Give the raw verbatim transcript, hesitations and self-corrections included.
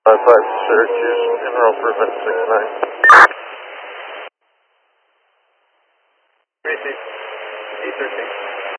five five Syracuse, General Improvement six nine. Three six, D thirteen.